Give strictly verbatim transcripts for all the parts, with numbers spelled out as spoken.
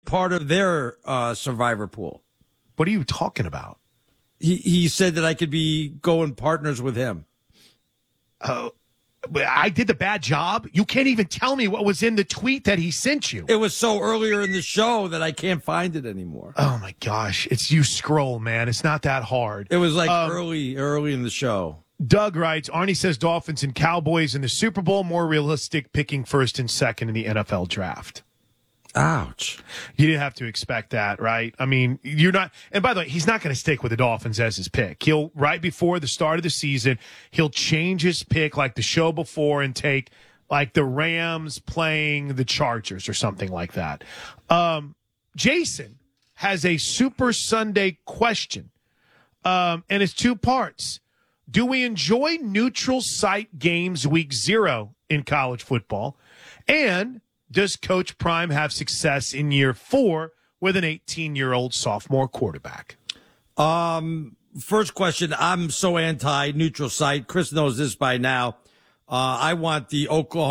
part of their uh, survivor pool. What are you talking about? He he said that I could be going partners with him. Oh, I did the bad job. You can't even tell me what was in the tweet that he sent you. It was so earlier in the show that I can't find it anymore. Oh my gosh, it's you scroll, man. It's not that hard. It was like um, early, early in the show. Doug writes, Arnie says Dolphins and Cowboys in the Super Bowl, more realistic picking first and second in the N F L draft. Ouch. You didn't have to expect that, right? I mean, you're not, and by the way, he's not going to stick with the Dolphins as his pick. He'll, right before the start of the season, he'll change his pick like the show before and take like the Rams playing the Chargers or something like that. Um, Jason has a Super Sunday question, um, and it's two parts. Do we enjoy neutral site games week zero in college football? And does Coach Prime have success in year four with an eighteen-year-old sophomore quarterback? Um, first question, I'm so anti-neutral site. Chris knows this by now. Uh, I want the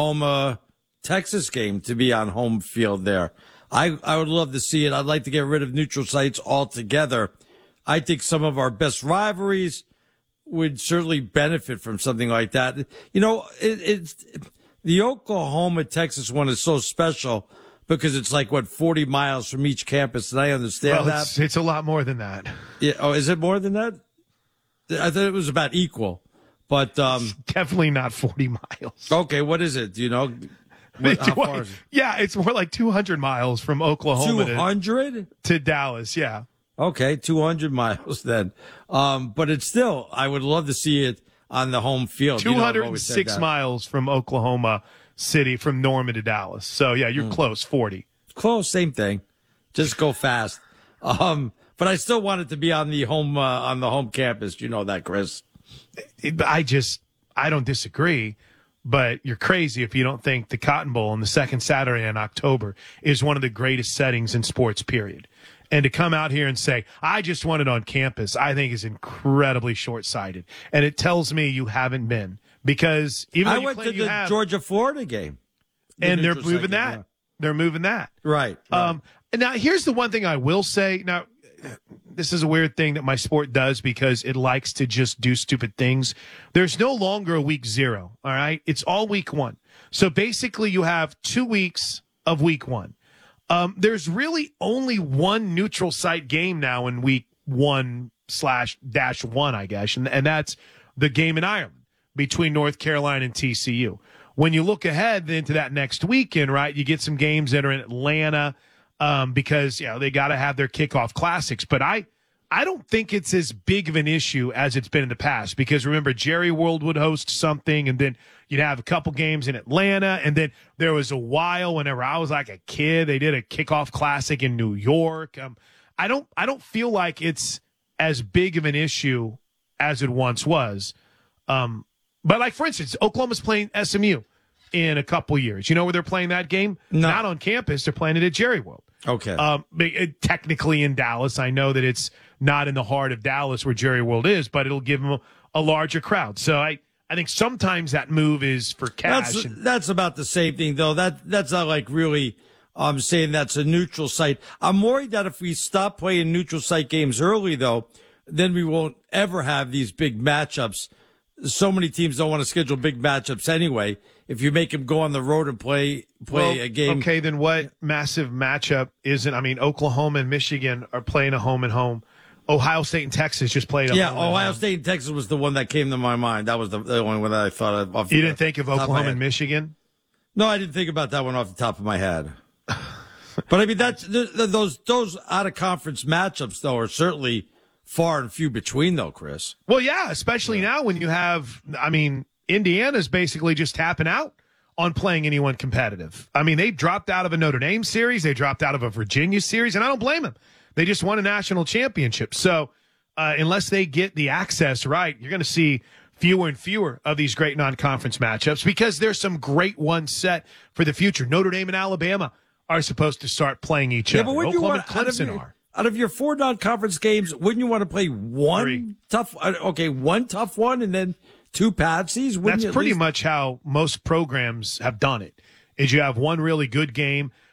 Oklahoma-Texas game to be on home field there. I, I would love to see it. I'd like to get rid of neutral sites altogether. I think some of our best rivalries would certainly benefit from something like that. You know, it, it's... The Oklahoma-Texas one is so special because it's like, what, forty miles from each campus, and I understand well, that. It's, it's a lot more than that. Yeah. Oh, is it more than that? I thought it was about equal, but um, it's definitely not forty miles. Okay, what is it? Do you know? What, how far is it? Yeah, it's more like two hundred miles from Oklahoma two hundred? To, to Dallas, yeah. Okay, two hundred miles then. Um, but it's still, I would love to see it on the home field. two hundred six you know, miles from Oklahoma City, from Norman to Dallas. So, yeah, you're mm. close, forty. Close, same thing. Just go fast. Um, but I still want it to be on the home uh, on the home campus. You know that, Chris. It, I just, I don't disagree, but you're crazy if you don't think the Cotton Bowl on the second Saturday in October is one of the greatest settings in sports, period. And to come out here and say, I just want it on campus, I think is incredibly short-sighted. And it tells me you haven't been. Because even I went to the have, Georgia-Florida game. The and they're moving second, that. Yeah. They're moving that. Right. right. Um, and now, here's the one thing I will say. Now, this is a weird thing that my sport does because it likes to just do stupid things. There's no longer a week zero, all right? It's all week one. So basically, you have two weeks of week one. Um, there's really only one neutral site game now in week one slash dash one, I guess, and, and that's the game in Ireland between North Carolina and T C U. When you look ahead into that next weekend, right, you get some games that are in Atlanta um, because, you know, they got to have their kickoff classics. But I, I don't think it's as big of an issue as it's been in the past because, remember, Jerry World would host something, and then you'd have a couple games in Atlanta, and then there was a while whenever I was like a kid, they did a kickoff classic in New York. Um, I don't, I don't feel like it's as big of an issue as it once was. Um, but like, for instance, Oklahoma's playing S M U in a couple years. You know where they're playing that game? No. Not on campus. They're playing it at Jerry World. Okay. Um, it, technically in Dallas. I know that it's not in the heart of Dallas where Jerry World is, but it'll give them a, a larger crowd. So I, I think sometimes that move is for cash. That's, and, that's about the same thing, though. That That's not like really um, saying that's a neutral site. I'm worried that if we stop playing neutral site games early, though, then we won't ever have these big matchups. So many teams don't want to schedule big matchups anyway. If you make them go on the road and play play well, a game. Okay, then what massive matchup isn't? I mean, Oklahoma and Michigan are playing a home and home. Ohio State and Texas just played. Yeah, Ohio State and Texas was the one that came to my mind. That was the, the only one that I thought of. Off you the, didn't think of Oklahoma and Michigan? No, I didn't think about that one off the top of my head. But I mean, that's th- th- those those out of conference matchups though are certainly far and few between, though, Chris. Well, yeah, especially now when you have. I mean, Indiana's basically just tapping out on playing anyone competitive. I mean, they dropped out of a Notre Dame series, they dropped out of a Virginia series, and I don't blame them. They just won a national championship. So uh, unless they get the access right, you're going to see fewer and fewer of these great non-conference matchups because there's some great ones set for the future. Notre Dame and Alabama are supposed to start playing each yeah, other. But Oklahoma want, and Clemson out your, are. Out of your four non-conference games, wouldn't you want to play one Three. tough okay, one tough one and then two patsies? That's pretty least? much how most programs have done it, is you have one really good game,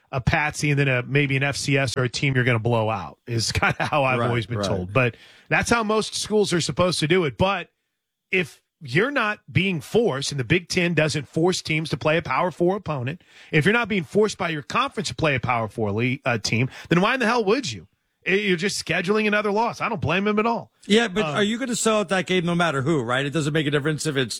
a patsy and then a maybe an F C S or a team you're going to blow out is kind of how I've Right, always been right. told. But that's how most schools are supposed to do it. But if you're not being forced, and the Big Ten doesn't force teams to play a Power Four opponent, if you're not being forced by your conference to play a Power Four league, uh, team, then why in the hell would you? You're just scheduling another loss. I don't blame him at all. Yeah, but are you going to sell out that game no matter who, right? It doesn't make a difference if it's,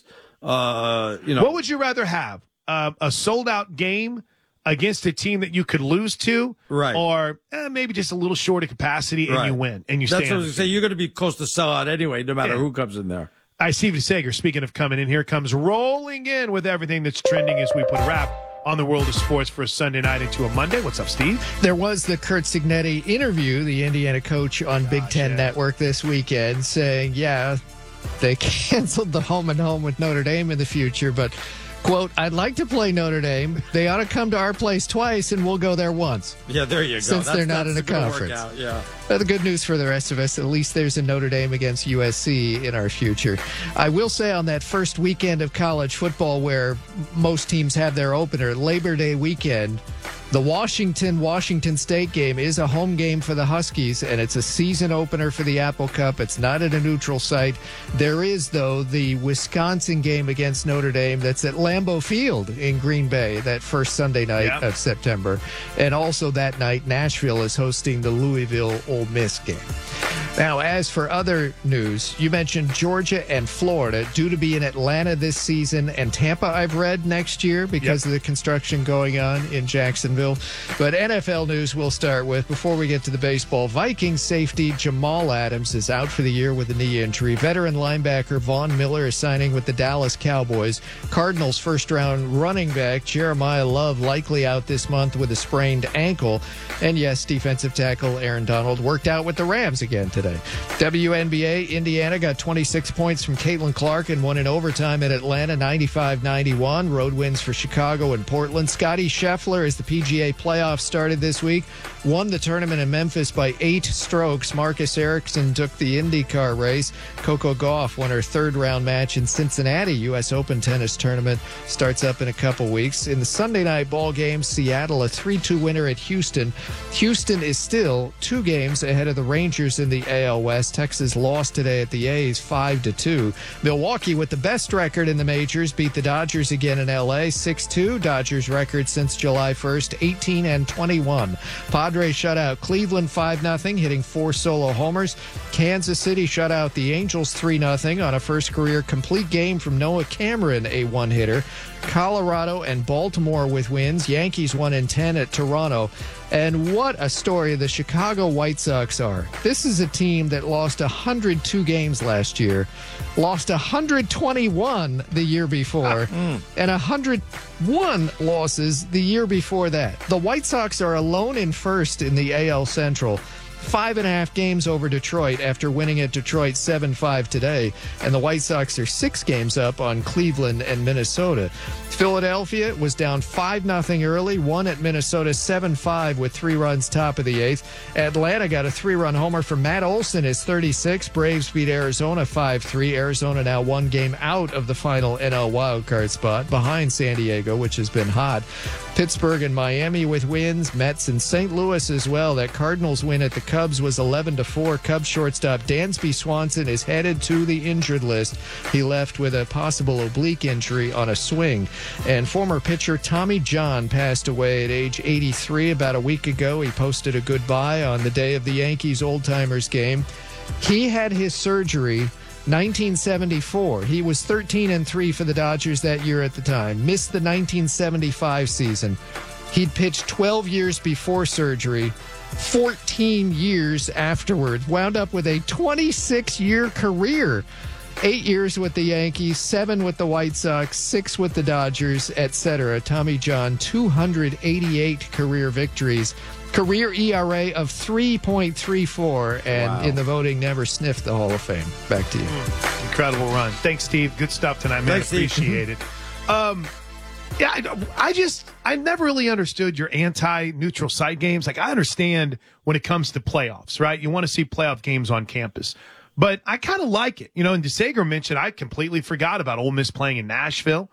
uh, you know. What would you rather have? Uh, a sold-out game against a team that you could lose to? Right. Or eh, maybe just a little short of capacity and Right. you win and you That's stay what I on was the saying. You're going to be close to sellout anyway, no matter Yeah. who comes in there. I see Sager, speaking of coming in, here comes rolling in with everything that's trending as we put a wrap on the world of sports for a Sunday night into a Monday. What's up, Steve? There was the Kurt Signetti interview, the Indiana coach on Big Ten yeah. Network this weekend, saying, yeah, they canceled the home and home with Notre Dame in the future, but, quote, I'd like to play Notre Dame. They ought to come to our place twice, and we'll go there once. Yeah, there you go. Since That's- they're not that's in a gonna work conference. out, Yeah. Uh, the good news for the rest of us, at least there's a Notre Dame against U S C in our future. I will say on that first weekend of college football where most teams have their opener, Labor Day weekend, the Washington-Washington State game is a home game for the Huskies, and it's a season opener for the Apple Cup. It's not at a neutral site. There is, though, the Wisconsin game against Notre Dame that's at Lambeau Field in Green Bay that first Sunday night Yep. of September. And also that night, Nashville is hosting the Louisville Ole Miss game. Now, as for other news, you mentioned Georgia and Florida due to be in Atlanta this season, and Tampa, I've read, next year because Yep. of the construction going on in Jacksonville. But N F L news we'll start with before we get to the baseball. Vikings safety Jamal Adams is out for the year with a knee injury. Veteran linebacker Vaughn Miller is signing with the Dallas Cowboys. Cardinals first-round running back Jeremiah Love likely out this month with a sprained ankle. And yes, defensive tackle Aaron Donald worked out with the Rams again today. W N B A, Indiana got twenty-six points from Caitlin Clark and won in overtime at Atlanta, ninety-five ninety-one. Road wins for Chicago and Portland. Scotty Scheffler, as the P G A playoffs started this week, won the tournament in Memphis by eight strokes. Marcus Ericsson took the IndyCar race. Coco Gauff won her third-round match in Cincinnati. U S Open tennis tournament starts up in a couple weeks. In the Sunday night ball game, Seattle a three two winner at Houston. Houston is still two games ahead of the Rangers in the A L West. Texas lost today at the A's five to two. Milwaukee, with the best record in the majors, beat the Dodgers again in L A six two. Dodgers record since July first, eighteen and twenty-one. Padres shut out Cleveland five nothing, hitting four solo homers. Kansas City shut out the Angels three nothing on a first career complete game from Noah Cameron, a one-hitter. Colorado and Baltimore with wins. Yankees one in ten at Toronto. And what a story the Chicago White Sox are. This is a team that lost one hundred two games last year, lost one hundred twenty-one the year before, and one hundred one losses the year before that. The White Sox are alone in first in the A L Central. Five and a half games over Detroit after winning at Detroit seven five today. And the White Sox are six games up on Cleveland and Minnesota. Philadelphia was down five nothing early, won at Minnesota seven five with three runs top of the eighth. Atlanta got a three-run homer from Matt Olson, his thirty-six. Braves beat Arizona five three. Arizona now one game out of the final N L wildcard spot behind San Diego, which has been hot. Pittsburgh and Miami with wins. Mets and Saint Louis as well. That Cardinals win at the Cubs was eleven to four. Cubs shortstop Dansby Swanson is headed to the injured list. He left with a possible oblique injury on a swing. And former pitcher Tommy John passed away at age eighty-three about a week ago. He posted a goodbye on the day of the Yankees Old Timers game. He had his surgery nineteen seventy-four. He was thirteen and three for the Dodgers that year at the time. Missed the nineteen seventy-five season. He'd pitched twelve years before surgery, fourteen years afterward. Wound up with a twenty-six year career. Eight years with the Yankees, seven with the White Sox, six with the Dodgers, et cetera. Tommy John, two hundred eighty-eight career victories. Career E R A of three point three four, and Wow. in the voting, never sniffed the Hall of Fame. Back to you. Incredible run. Thanks, Steve. Good stuff tonight, man. Thanks, Steve. Appreciate it. Um, yeah, I, I just, I never really understood your anti-neutral site games. Like, I understand when it comes to playoffs, right? You want to see playoff games on campus. But I kind of like it. You know, and DeSager mentioned I completely forgot about Ole Miss playing in Nashville.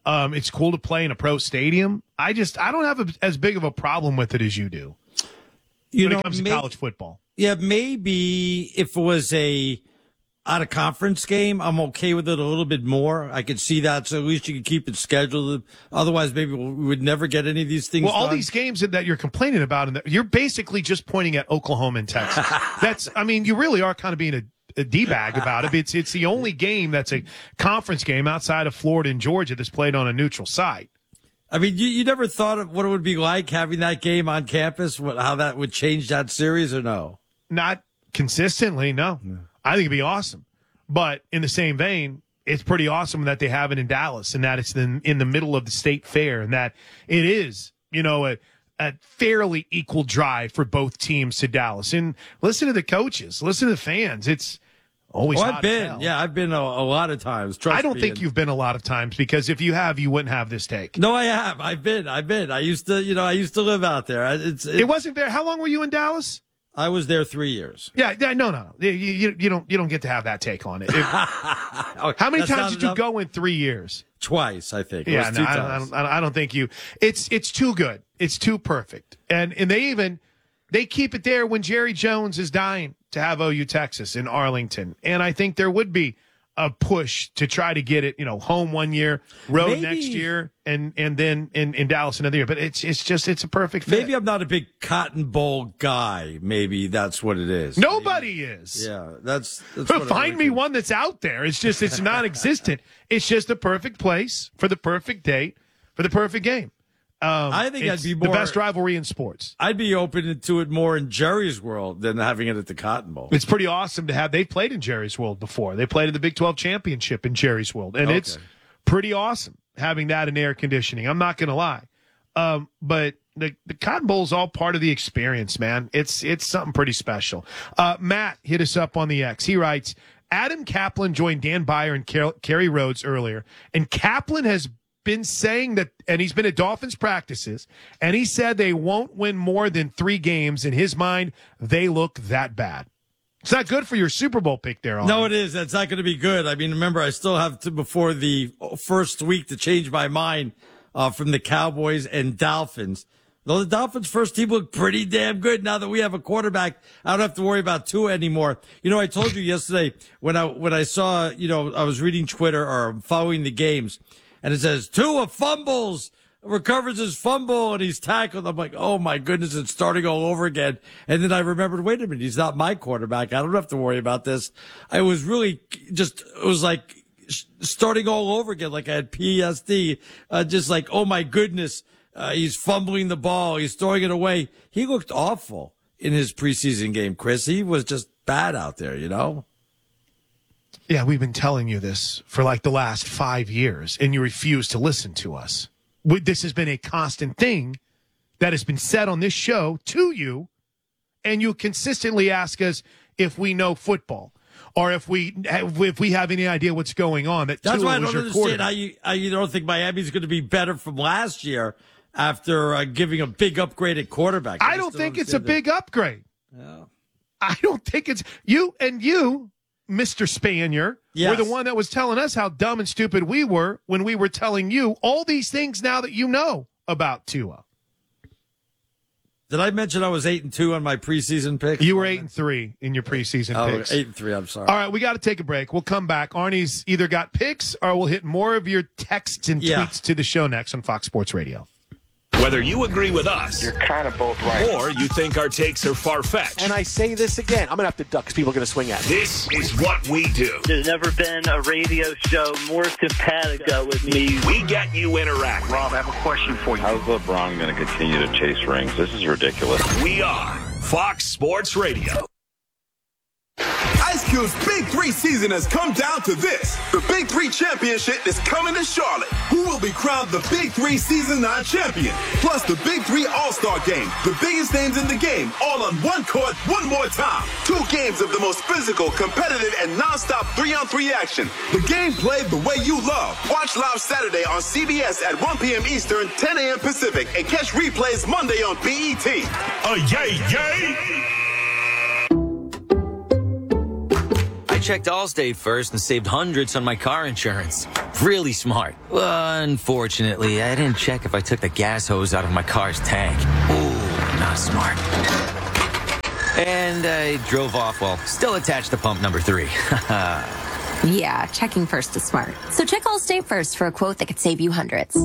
Um, it's cool to play in a pro stadium. I just I don't have a, as big of a problem with it as you do. You when know, it comes may- to college football. Yeah, maybe if it was a out of conference game, I'm okay with it a little bit more. I could see that, so at least you can keep it scheduled. Otherwise, maybe we would never get any of these things. Well, all done. these games that you're complaining about, and you're basically just pointing at Oklahoma and Texas. That's, I mean, you really are kind of being a, a d-bag about it. It's it's the only game that's a conference game outside of Florida and Georgia that's played on a neutral site. I mean, you, you never thought of what it would be like having that game on campus, what, how that would change that series, or no? Not consistently, no. no. I think it'd be awesome. But in the same vein, it's pretty awesome that they have it in Dallas and that it's in, in the middle of the state fair and that it is, you know, a, a fairly equal drive for both teams to Dallas. And listen to the coaches, listen to the fans. It's always Oh, hot I've been. as hell. Yeah, I've been a, a lot of times. Trust I don't me. think And- you've been a lot of times because if you have, you wouldn't have this take. No, I have. I've been. I've been. I used to, you know, I used to live out there. I- It's. It, It wasn't there. How long were you in Dallas? I was there three years. Yeah, yeah, no, no, no. You, you, you don't, you don't get to have that take on it. It- how many That's times not did you enough? go in three years? Twice, I think. It Yeah, was no, two I, don't, I, times. don't, I don't think you. It's it's too good. It's too perfect. And and they even they keep it there when Jerry Jones is dying to have O U Texas in Arlington. And I think there would be a push to try to get it, you know, home one year, road Maybe- next year, and and then in, in Dallas another year. But it's it's just it's a perfect fit. Maybe I'm not a big Cotton Bowl guy. Maybe that's what it is. Nobody is. Yeah, that's. that's what I Find me reckon. one that's out there. It's just it's non-existent. It's just the perfect place for the perfect date for the perfect game. Um, I think it's I'd be the more- best rivalry in sports. I'd be open to it more in Jerry's world than having it at the Cotton Bowl. It's pretty awesome to have. They've played in Jerry's World before. They played in the Big twelve championship in Jerry's World, and Okay. it's pretty awesome having that in air conditioning. I'm not going to lie, um, but the the Cotton Bowl is all part of the experience, man. It's it's something pretty special. Uh, Matt hit us up on the X. He writes, Adam Kaplan joined Dan Byer and Car- Kerry Rhodes earlier, and Kaplan has been saying that, and he's been at Dolphins practices, and he said they won't win more than three games. In his mind, they look that bad. It's not good for your Super Bowl pick there. On No, it is. That's not going to be good. I mean, remember, I still have to before the first week to change my mind uh, from the Cowboys and Dolphins. Though the Dolphins' first team looked pretty damn good. Now that we have a quarterback, I don't have to worry about Tua anymore. You know, I told you yesterday when I when I saw, you know, I was reading Twitter or following the games, and it says Tua fumbles, recovers his fumble, and he's tackled. I'm like, oh my goodness, it's starting all over again. And then I remembered, wait a minute, he's not my quarterback. I don't have to worry about this. I was really just, it was like starting all over again, like I had P T S D, uh, just like, oh my goodness, uh, he's fumbling the ball, he's throwing it away. He looked awful in his preseason game, Chris. He was just bad out there, you know? Yeah, we've been telling you this for like the last five years, and you refuse to listen to us. We- This has been a constant thing that has been said on this show to you, and you consistently ask us if we know football or if we if we have any idea what's going on. That That's Tua why I was don't your understand quarterback. how you, how you don't think Miami's going to be better from last year after uh, giving a big upgrade at quarterback. I just don't think it's a understand big upgrade. Yeah. I don't think it's you and you, Mister Spanier, Yes. were the one that was telling us how dumb and stupid we were when we were telling you all these things now that you know about Tua. Did I mention I was eight and two on my preseason pick? You were eight and three in your preseason Oh, picks. eight and three. I'm sorry. All right, we got to take a break. We'll come back. Arnie's either got picks or we'll hit more of your texts and Yeah. tweets to the show next on Fox Sports Radio. Whether you agree with us You're kind of both right. or you think our takes are far-fetched, And I say this again, I'm going to have to duck because people are going to swing at me. this is what we do. There's never been a radio show more simpatico with me. We get you interacting. Rob, I have a question for you. How's LeBron going to continue to chase rings? This is ridiculous. We are Fox Sports Radio. Ice Cube's Big Three season has come down to this. The Big Three Championship is coming to Charlotte. Who will be crowned the Big Three Season nine champion? Plus the Big Three All-Star Game. The biggest names in the game, all on one court, one more time. Two games of the most physical, competitive, and non-stop three-on-three action. The game played the way you love. Watch live Saturday on C B S at one p.m. Eastern, ten a.m. Pacific, and catch replays Monday on B E T. A yay, yay! I checked Allstate first and saved hundreds on my car insurance. Really smart. Unfortunately, I didn't check if I took the gas hose out of my car's tank. Ooh, not smart. And I drove off while still attached to pump number three. Yeah, checking first is smart. So check Allstate first for a quote that could save you hundreds.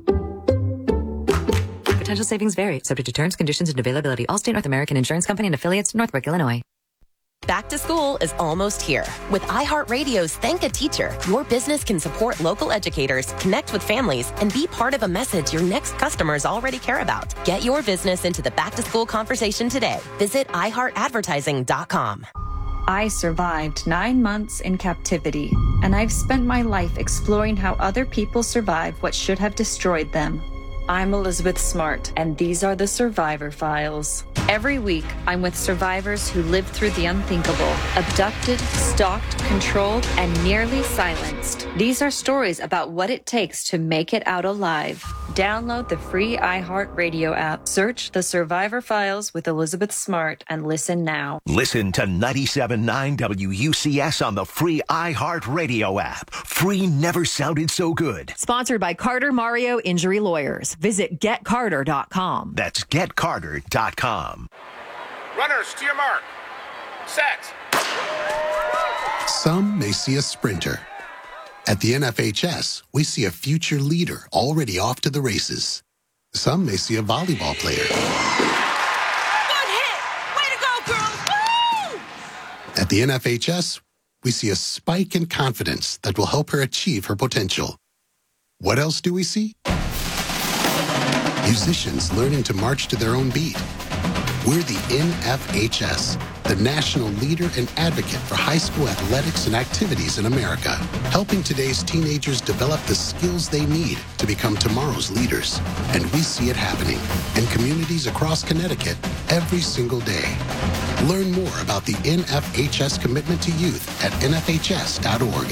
Potential savings vary, subject to terms, conditions, and availability. Allstate North American Insurance Company and affiliates, Northbrook, Illinois. Back to school is almost here. With iHeartRadio's Thank a Teacher, your business can support local educators, connect with families, and be part of a message your next customers already care about. Get your business into the back-to-school conversation today. Visit i heart advertising dot com. I survived nine months in captivity, and I've spent my life exploring how other people survive what should have destroyed them. I'm Elizabeth Smart, and these are the Survivor Files. Every week, I'm with survivors who lived through the unthinkable, abducted, stalked, controlled, and nearly silenced. These are stories about what it takes to make it out alive. Download the free iHeartRadio app, search The Survivor Files with Elizabeth Smart, and listen now. Listen to ninety-seven point nine W U C S on the free iHeartRadio app. Free never sounded so good. Sponsored by Carter Mario Injury Lawyers. Visit get carter dot com. That's get carter dot com. Runners, to your mark. Set. Some may see a sprinter. At the N F H S, we see a future leader already off to the races. Some may see a volleyball player. Good hit! Way to go, girls! Woo! At the N F H S, we see a spike in confidence that will help her achieve her potential. What else do we see? Musicians learning to march to their own beat. We're the N F H S, the national leader and advocate for high school athletics and activities in America, helping today's teenagers develop the skills they need to become tomorrow's leaders. And we see it happening in communities across Connecticut every single day. Learn more about the N F H S commitment to youth at N F H S dot org.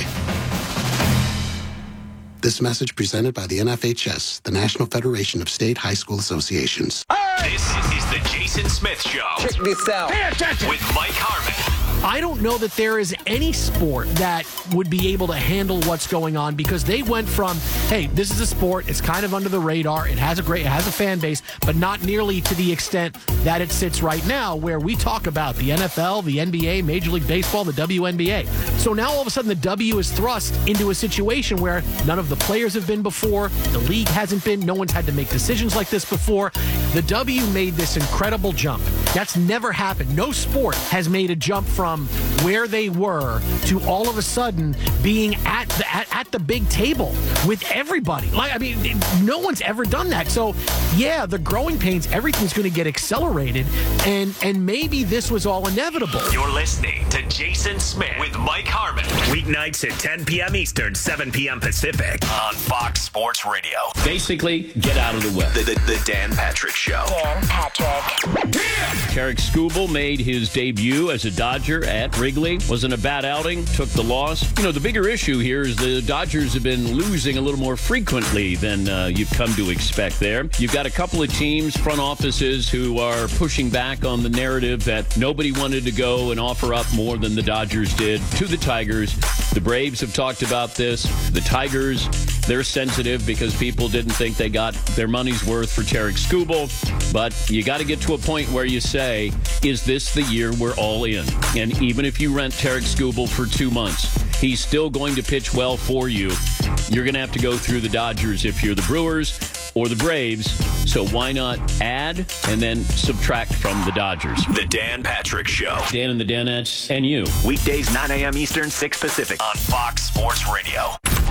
This message presented by the N F H S, the National Federation of State High School Associations. This is the Jason Smith Show. Check this out. Pay attention. With Mike Harmon. I don't know that there is any sport that would be able to handle what's going on, because they went from, hey, this is a sport, it's kind of under the radar, it has a great, it has a fan base, but not nearly to the extent that it sits right now, where we talk about the N F L, the N B A, Major League Baseball, the W N B A. So now all of a sudden the W is thrust into a situation where none of the players have been before, the league hasn't been, no one's had to make decisions like this before. The W made this incredible jump. That's never happened. No sport has made a jump from where they were to all of a sudden being at the at, at the big table with everybody. Like, I mean, no one's ever done that. So, yeah, the growing pains, everything's going to get accelerated, and and maybe this was all inevitable. You're listening to Jason Smith with Mike Harmon. Weeknights at ten p.m. Eastern, seven p.m. Pacific on Fox Sports Radio. Basically, get out of the way. The, the, the Dan Patrick Show. Dan Patrick. Tarik Skubal made his debut as a Dodger at Wrigley. Wasn't a bad outing. Took the loss. You know, the bigger issue here is the Dodgers have been losing a little more frequently than uh, you've come to expect there. You've got a couple of teams, front offices, who are pushing back on the narrative that nobody wanted to go and offer up more than the Dodgers did to the Tigers. The Braves have talked about this. The Tigers, they're sensitive because people didn't think they got their money's worth for Tarik Skubal. But you got to get to a point where you say, is this the year we're all in? And even if you rent Tarik Skubal for two months, he's still going to pitch well for you. You're going to have to go through the Dodgers if you're the Brewers or the Braves. So why not add and then subtract from the Dodgers? The Dan Patrick Show. Dan and the Danettes and you. Weekdays, nine a.m. Eastern, six Pacific on Fox Sports Radio.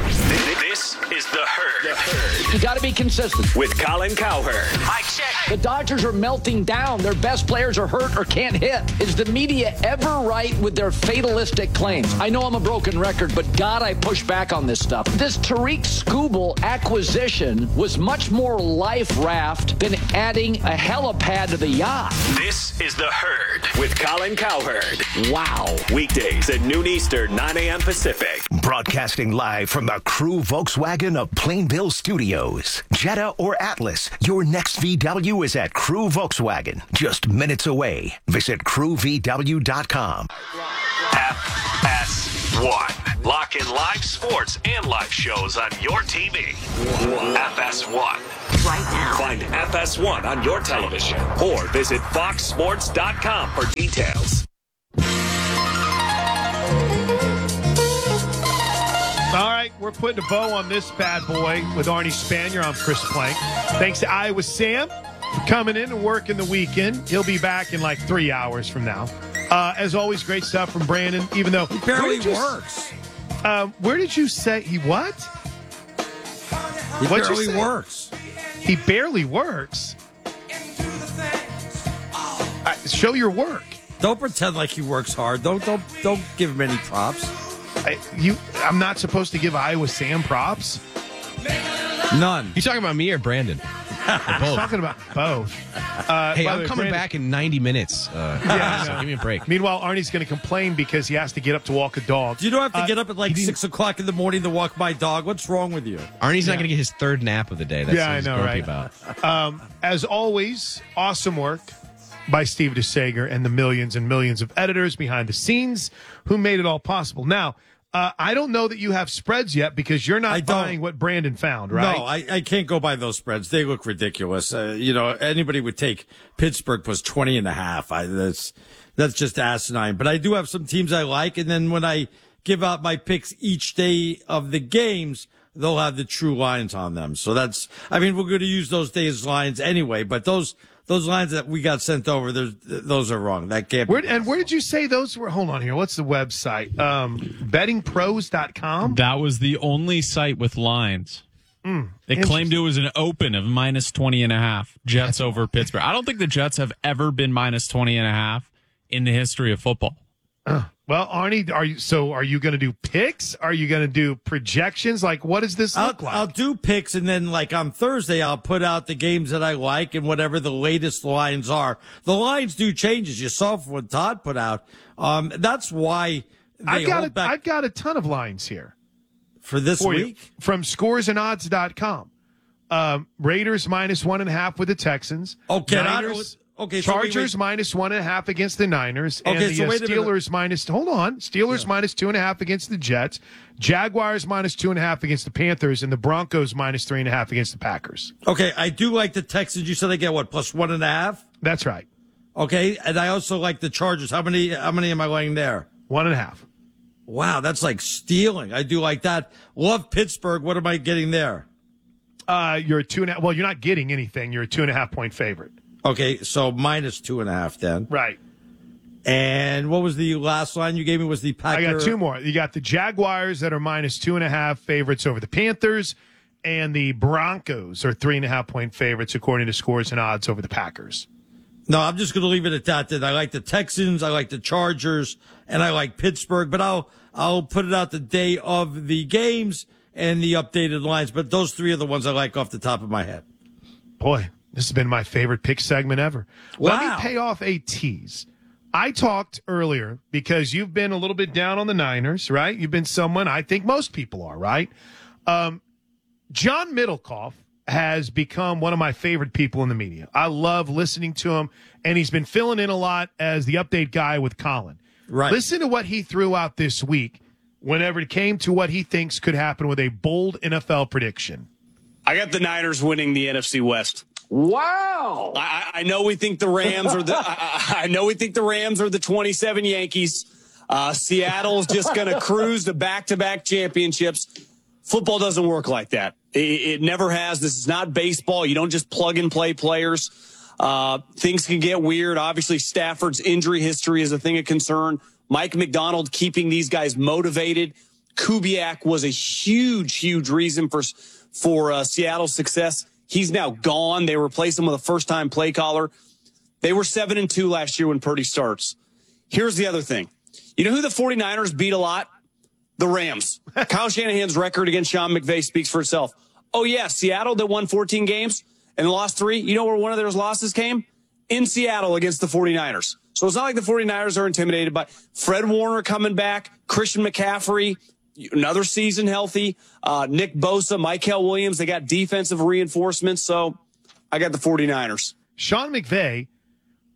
This is The Herd. The Herd. You got to be consistent. With Colin Cowherd. I check. The Dodgers are melting down. Their best players are hurt or can't hit. Is the media ever right with their fatalistic claims? I know I'm a broken record, but God, I push back on this stuff. This Tarik Skubal acquisition was much more life raft than adding a helipad to the yacht. This is The Herd with Colin Cowherd. Wow. Weekdays at noon Eastern, nine a.m. Pacific. Broadcasting live from the Crew Volkswagen of Plainville Studios. Jetta or Atlas, your next V W is at Crew Volkswagen. Just minutes away. Visit crew v w dot com. F S one. Lock in live sports and live shows on your T V. F S one. Right now. Find F S one on your television or visit fox sports dot com for details. All right, we're putting a bow on this bad boy with Arnie Spanier. I'm Chris Plank. Thanks to Iowa Sam for coming in and working the weekend. He'll be back in like three hours from now. Uh, as always, great stuff from Brandon, even though... He barely you, works. Um, where did you say... He what? He What'd barely you say? works. He barely works? Uh, show your work. Don't pretend like he works hard. Don't don't don't give him any props. I, you, I'm not supposed to give Iowa Sam props? None. You talking about me or Brandon? I'm talking about both. Uh, hey, by I'm the way, coming Brandon, back in ninety minutes. Uh, Yeah, so give me a break. Meanwhile, Arnie's going to complain because he has to get up to walk a dog. You don't have to Uh, get up at like six o'clock in the morning to walk my dog. What's wrong with you? Arnie's Yeah. not going to get his third nap of the day. That's Yeah, what I he's know, grumpy right? about. Um, as always, awesome work by Steve DeSager and the millions and millions of editors behind the scenes who made it all possible. Now, uh, I don't know that you have spreads yet because you're not buying what Brandon found, right? No, I, I can't go by those spreads. They look ridiculous. Uh, you know, anybody would take Pittsburgh plus twenty and a half. I, that's, that's just asinine. But I do have some teams I like. And then when I give out my picks each day of the games, they'll have the true lines on them. So that's, I mean, we're going to use those days lines anyway, but those, those lines that we got sent over, those are wrong. That can't Where, be. and where did you say those were? Hold on here. What's the website? Um, betting pros dot com? That was the only site with lines. Mm, It claimed it was an open of minus twenty and a half. Jets over Pittsburgh. I don't think the Jets have ever been minus twenty and a half in the history of football. Uh, well, Arnie, are you so are you going to do picks? Are you going to do projections? Like, what does this I'll, look like? I'll do picks, and then like on Thursday, I'll put out the games that I like and whatever the latest lines are. The lines do change, as you saw from what Todd put out. Um, that's why they I've got hold a, back I've got a ton of lines here for this for you. week. From scores and odds dot com. Um, Raiders minus one and a half with the Texans. Okay, not- Niners, okay, so wait, Chargers wait. minus one and a half against the Niners. And Okay, the so uh, wait a minute. Steelers minus, hold on, Steelers minus two and a half against the Jets. Jaguars minus two and a half against the Panthers. And the Broncos minus three and a half against the Packers. Okay, I do like the Texans. You said they get what, plus one and a half? That's right. Okay, and I also like the Chargers. How many? How many am I laying there? One and a half. Wow, that's like stealing. I do like that. Love Pittsburgh. What am I getting there? Uh, you're a two and a half. Well, you're not getting anything. You're a two and a half point favorite. Okay, so minus two and a half then. Right. And what was the last line you gave me? Was the Packer? I got two more. You got the Jaguars that are minus two and a half favorites over the Panthers, and the Broncos are three and a half point favorites according to scores and odds over the Packers. No, I'm just going to leave it at that. Then I like the Texans, I like the Chargers, and I like Pittsburgh. But I'll I'll put it out the day of the games and the updated lines. But those three are the ones I like off the top of my head. Boy, this has been my favorite pick segment ever. Let me Wow. pay off a tease. I talked earlier because you've been a little bit down on the Niners, right? You've been someone I think most people are, right? Um, John Middlecoff has become one of my favorite people in the media. I love listening to him, and he's been filling in a lot as the update guy with Colin. Right. Listen to what he threw out this week whenever it came to what he thinks could happen with a bold N F L prediction. I got the Niners winning the N F C West. Wow. I, I know we think the Rams are the. I, I know we think the Rams are the twenty-seven Yankees. Uh, Seattle's just going to cruise to back-to-back championships. Football doesn't work like that. It, it never has. This is not baseball. You don't just plug and play players. Uh, things can get weird. Obviously, Stafford's injury history is a thing of concern. Mike McDonald keeping these guys motivated. Kubiak was a huge, huge reason for for uh, Seattle's success. He's now gone. They replaced him with a first-time play caller. They were seven and two last year when Purdy starts. Here's the other thing. You know who the 49ers beat a lot? The Rams. Kyle Shanahan's record against Sean McVay speaks for itself. Oh, yeah, Seattle that won fourteen games and lost three. You know where one of those losses came? In Seattle against the 49ers. So it's not like the 49ers are intimidated by Fred Warner coming back, Christian McCaffrey, another season healthy, uh, Nick Bosa, Mykel Williams. They got defensive reinforcements. So I got the 49ers. Sean McVay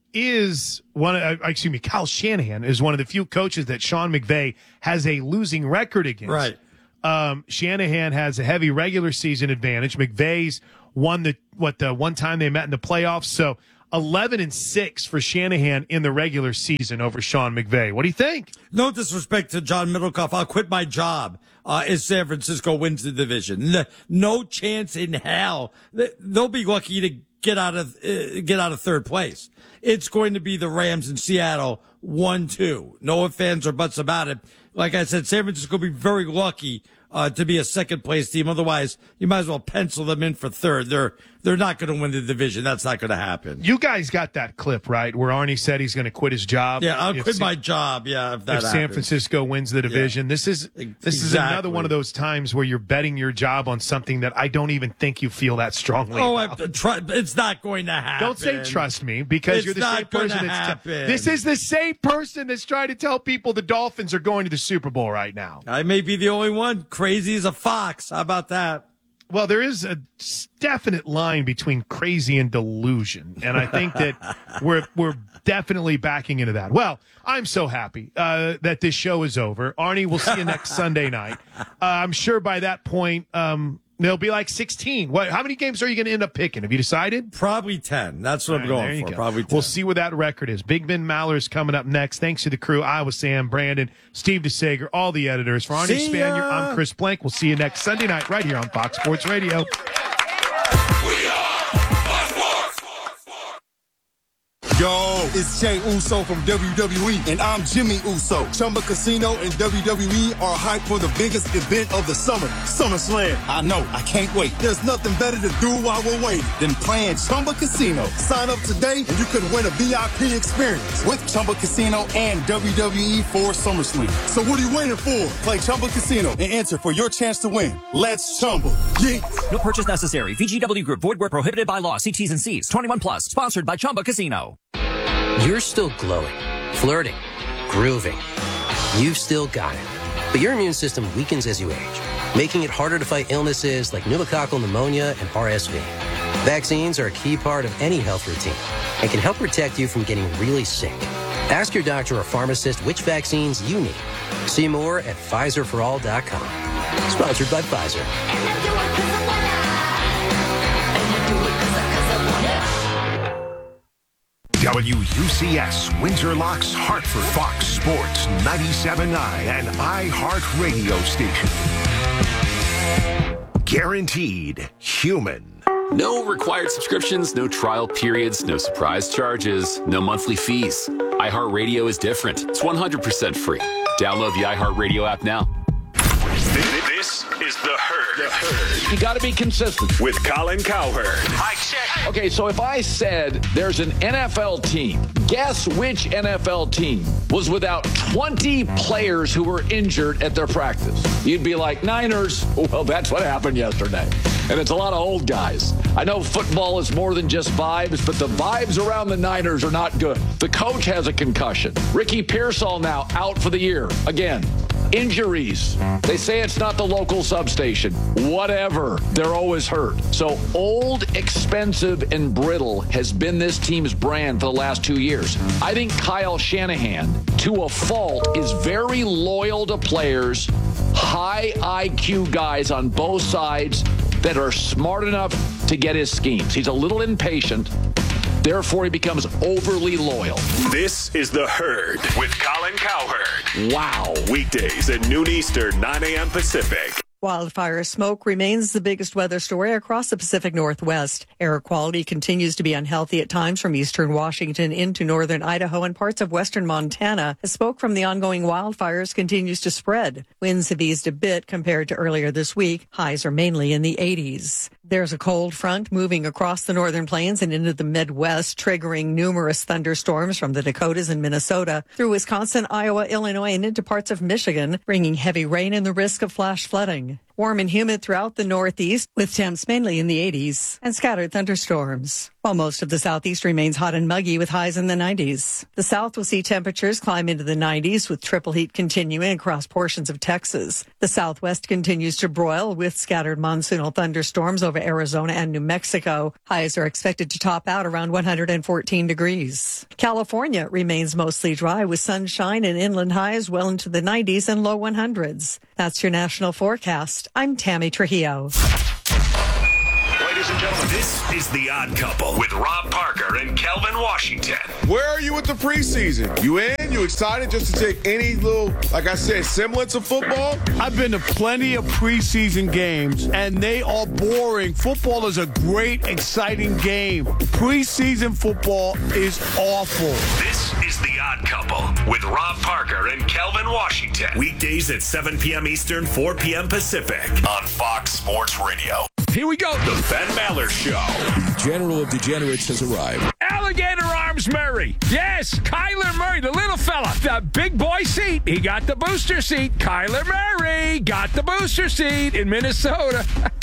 is one of, uh, excuse me, Kyle Shanahan is one of the few coaches that Sean McVay has a losing record against. Right. Um, Shanahan has a heavy regular season advantage. McVay's won the, what, the one time they met in the playoffs. So eleven and six for Shanahan in the regular season over Sean McVay. What do you think? No disrespect to John Middlecoff. I'll quit my job uh, if San Francisco wins the division. No, no chance in hell. They'll be lucky to get out of uh, get out of third place. It's going to be the Rams in Seattle one two. No ifs, ands, or buts about it. Like I said, San Francisco will be very lucky uh, to be a second place team. Otherwise, you might as well pencil them in for third. They're they're not going to win the division. That's not going to happen. You guys got that clip, right, where Arnie said he's going to quit his job? Yeah, I'll if quit San- my job. Yeah, if that if San happens. Francisco wins the division. Yeah. This is this is Exactly. another one of those times where you're betting your job on something that I don't even think you feel that strongly Oh, about. I, tr- it's not going to happen. Don't say trust me, because It's you're the not same person gonna that's happen. this is the same person that's trying to tell people the Dolphins are going to the Super Bowl right now. I may be the only one. Crazy as a fox. How about that? Well, there is a definite line between crazy and delusion, and I think that we're we're definitely backing into that. Well, I'm so happy uh, that this show is over. Arnie, we'll see you next Sunday night. Uh, I'm sure by that point um, there'll be like sixteen. What? How many games are you going to end up picking? Have you decided? Probably ten. That's what I'm All right, there going you for. go. Probably ten. We'll see what that record is. Big Ben Maller is coming up next. Thanks to the crew, Iowa Sam, Brandon, Steve DeSager, all the editors. For Arnie See Spanier, ya. I'm Chris Blank. We'll see you next Sunday night right here on Fox Sports Radio. Yo, it's Jay Uso from W W E, and I'm Jimmy Uso. Chumba Casino and W W E are hyped for the biggest event of the summer, SummerSlam. I know, I can't wait. There's nothing better to do while we're waiting than playing Chumba Casino. Sign up today and you could win a V I P experience with Chumba Casino and W W E for SummerSlam. So what are you waiting for? Play Chumba Casino and enter for your chance to win. Let's Chumba. Yeah. No purchase necessary. V G W Group. Void where prohibited by law. See T's and C's. twenty-one plus. Sponsored by Chumba Casino. You're still glowing, flirting, grooving. You've still got it. But your immune system weakens as you age, making it harder to fight illnesses like pneumococcal pneumonia and R S V. Vaccines are a key part of any health routine and can help protect you from getting really sick. Ask your doctor or pharmacist which vaccines you need. See more at Pfizer for all dot com. Sponsored by Pfizer. W U C S, Windsor Locks, Hartford, Fox Sports ninety-seven point nine, and iHeartRadio station. Guaranteed human. No required subscriptions, no trial periods, no surprise charges, no monthly fees. iHeartRadio is different. It's one hundred percent free. Download the iHeartRadio app now. This is The Herd. The Herd. You got to be consistent. With Colin Cowherd. I check. Okay, so if I said there's an N F L team, guess which N F L team was without twenty players who were injured at their practice? You'd be like, Niners. Well, that's what happened yesterday. And it's a lot of old guys. I know football is more than just vibes, but the vibes around the Niners are not good. The coach has a concussion. Ricky Pearsall now out for the year. Again, injuries. They say it's not the local substation. Whatever. They're always hurt. So old, expensive, and brittle has been this team's brand for the last two years. I think Kyle Shanahan, to a fault, is very loyal to players, high I Q guys on both sides that are smart enough to get his schemes. He's a little impatient. Therefore, he becomes overly loyal. This is The Herd with Colin Cowherd. Wow. Weekdays at noon Eastern, nine a.m. Pacific. Wildfire smoke remains the biggest weather story across the Pacific Northwest. Air quality continues to be unhealthy at times from eastern Washington into northern Idaho and parts of western Montana as smoke from the ongoing wildfires continues to spread. Winds have eased a bit compared to earlier this week. Highs are mainly in the eighties. There's a cold front moving across the northern plains and into the Midwest, triggering numerous thunderstorms from the Dakotas and Minnesota through Wisconsin, Iowa, Illinois, and into parts of Michigan, bringing heavy rain and the risk of flash flooding. Warm and humid throughout the Northeast, with temps mainly in the eighties and scattered thunderstorms. While most of the Southeast remains hot and muggy with highs in the nineties. The South will see temperatures climb into the nineties with triple heat continuing across portions of Texas. The Southwest continues to broil with scattered monsoonal thunderstorms over Arizona and New Mexico. Highs are expected to top out around one hundred fourteen degrees. California remains mostly dry with sunshine and inland highs well into the nineties and low hundreds. That's your national forecast. I'm Tammy Trujillo. Ladies and gentlemen, this is The Odd Couple with Rob Parker and Kelvin Washington. Where are you with the preseason? You in? You excited just to take any little, like I said, semblance of football? I've been to plenty of preseason games, and they are boring. Football is a great, exciting game. Preseason football is awful. This is The Odd Couple with Rob Parker and Kelvin Washington. Weekdays at seven p.m. Eastern, four p.m. Pacific on Fox Sports Radio. Here we go. The Ben Maller Show. The General of Degenerates has arrived. Alligator Arms Murray. Yes, Kyler Murray, the little fella. The big boy seat. He got the booster seat. Kyler Murray got the booster seat in Minnesota.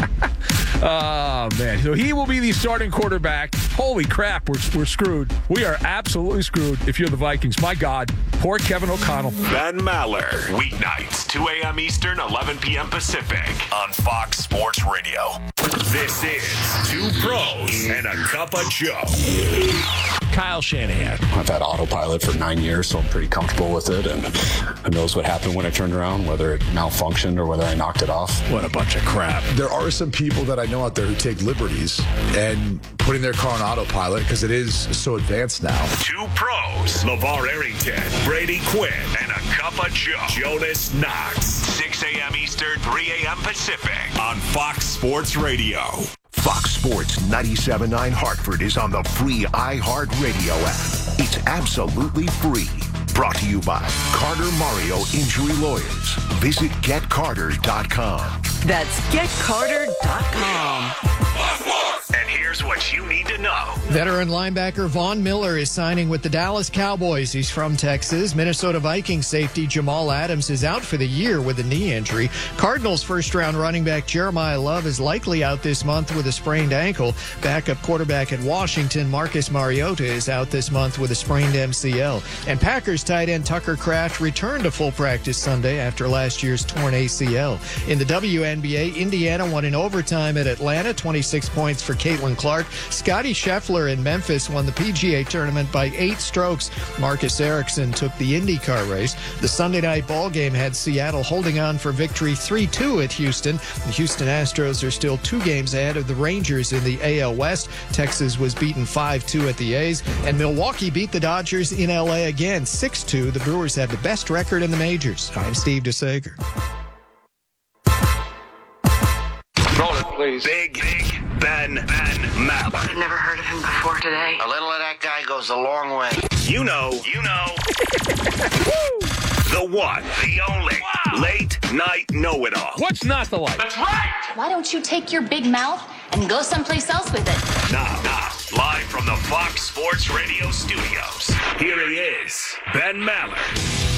Oh, man. So he will be the starting quarterback. Holy crap, we're, we're screwed. We are absolutely screwed if you're the Vikings. My God. Poor Kevin O'Connell. Ben Maller. Weeknights, two a.m. Eastern, eleven p.m. Pacific on Fox Sports Radio. This is Two Pros and a Cup of Joe. Kyle Shanahan. I've had autopilot for nine years, so I'm pretty comfortable with it. And who knows what happened when I turned around, whether it malfunctioned or whether I knocked it off. What a bunch of crap. There are some people that I know out there who take liberties and putting their car on autopilot because it is so advanced now. Two Pros. LeVar Arrington, Brady Quinn, and a Cup of Joe. Jonas Knox. six a.m. Eastern, three a.m. Pacific on Fox Sports Radio. Fox Sports ninety-seven point nine Hartford is on the free iHeartRadio app. It's absolutely free. Brought to you by Carter Mario Injury Lawyers. Visit get carter dot com. That's get carter dot com. And here's what you need to know. Veteran linebacker Von Miller is signing with the Dallas Cowboys. He's from Texas. Minnesota Vikings safety Jamal Adams is out for the year with a knee injury. Cardinals first-round running back Jeremiah Love is likely out this month with a sprained ankle. Backup quarterback at Washington Marcus Mariota is out this month with a sprained M C L. And Packers tight end Tucker Kraft returned to full practice Sunday after last year's torn A C L. In the W N B A, Indiana won in overtime at Atlanta, twenty-six points for Caitlin Clark. Scotty Scheffler in Memphis won the P G A tournament by eight strokes. Marcus Ericsson took the IndyCar race. The Sunday night ball game had Seattle holding on for victory three two at Houston. The Houston Astros are still two games ahead of the Rangers in the A L West. Texas was beaten five two at the A's. And Milwaukee beat the Dodgers in L A again, six two. The Brewers have the best record in the majors. I'm Steve DeSager. Roll it, please. Big, big Ben, Ben Maller. I've never heard of him before today. A little of that guy goes a long way. You know, you know. The one, the only, wow. Late night know-it-all. What's not the like? That's right. Why don't you take your big mouth and go someplace else with it? Now, now, live from the Fox Sports Radio studios, here he is, Ben Maller.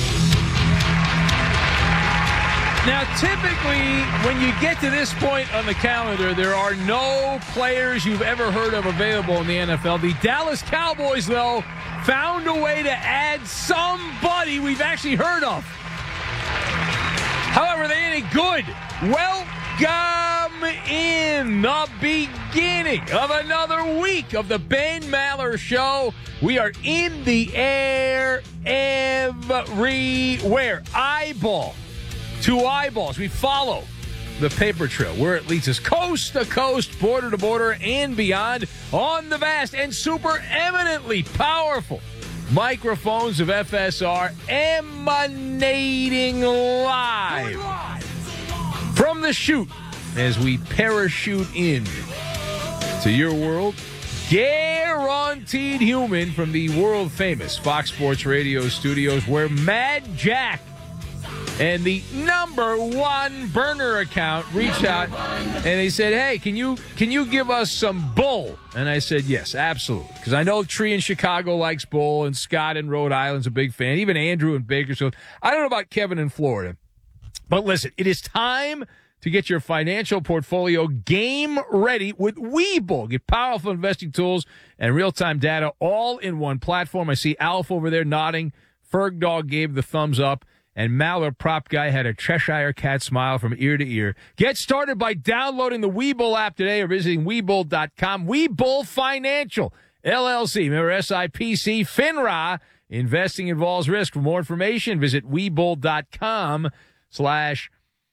Now, typically, when you get to this point on the calendar, there are no players you've ever heard of available in the N F L. The Dallas Cowboys, though, found a way to add somebody we've actually heard of. However, they ain't good. Welcome in the beginning of another week of the Ben Maller Show. We are in the air everywhere. Eyeball to eyeballs. We follow the paper trail where it leads us coast to coast, border to border, and beyond on the vast and super eminently powerful microphones of F S R, emanating live from the chute as we parachute in to your world. Guaranteed human from the world famous Fox Sports Radio studios, where Mad Jack and the number one burner account reached out and they said, hey, can you can you give us some bull? And I said, yes, absolutely. Because I know Tree in Chicago likes bull, and Scott in Rhode Island's a big fan. Even Andrew in Bakersfield. I don't know about Kevin in Florida. But listen, it is time to get your financial portfolio game ready with Webull. Get powerful investing tools and real-time data all in one platform. I see Alf over there nodding. Ferg Dog gave the thumbs up. And Maller Prop Guy had a Cheshire Cat smile from ear to ear. Get started by downloading the Webull app today or visiting Webull dot com. Webull Financial, L L C, member S I P C, FINRA. Investing involves risk. For more information, visit Webull dot com slash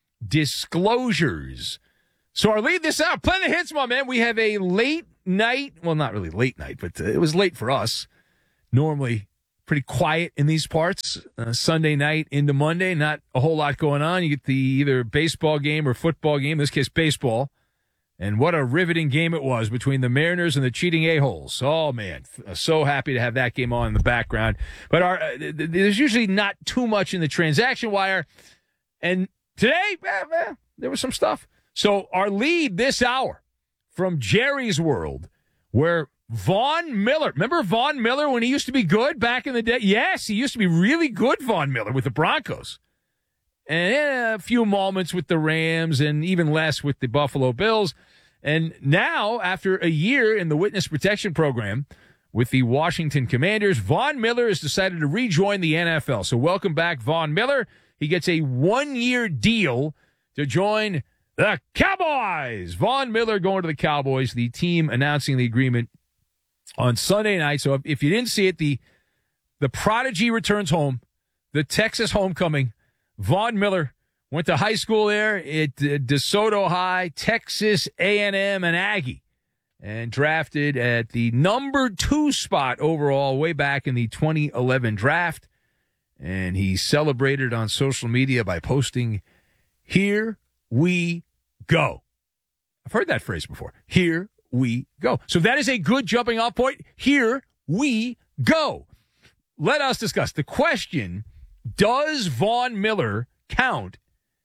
disclosures. So our lead this out. Plenty of hits, my man. We have a late night. Well, not really late night, but uh, it was late for us. Normally pretty quiet in these parts. Uh, Sunday night into Monday, not a whole lot going on. You get the either baseball game or football game, in this case baseball. And what a riveting game it was between the Mariners and the cheating A-holes. Oh, man, so happy to have that game on in the background. But our, uh, there's usually not too much in the transaction wire. And today, eh, eh, there was some stuff. So our lead this hour from Jerry's World, where Von Miller, remember Von Miller when he used to be good back in the day? Yes, he used to be really good, Von Miller, with the Broncos. And a few moments with the Rams and even less with the Buffalo Bills. And now, after a year in the witness protection program with the Washington Commanders, Von Miller has decided to rejoin the N F L. So welcome back, Von Miller. He gets a one-year deal to join the Cowboys. Von Miller going to the Cowboys, the team announcing the agreement on Sunday night. So if, if you didn't see it, the the prodigy returns home, the Texas homecoming. Von Miller went to high school there at uh, DeSoto High, Texas A and M, and Aggie, and drafted at the number two spot overall way back in the twenty eleven draft. And he celebrated on social media by posting, "Here we go." I've heard that phrase before. Here we go. So that is a good jumping off point. Here we go. Let us discuss the question: does Von Miller count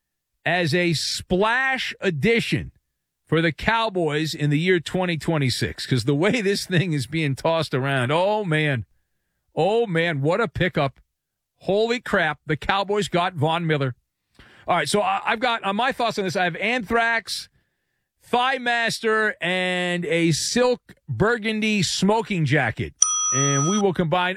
as a splash addition for the Cowboys in the year twenty twenty-six? Because the way this thing is being tossed around, oh, man. Oh, man, what a pickup. Holy crap, the Cowboys got Von Miller. All right, so I, I've got, on my thoughts on this, I have Anthrax, Thigh Master, and a silk burgundy smoking jacket. And we will combine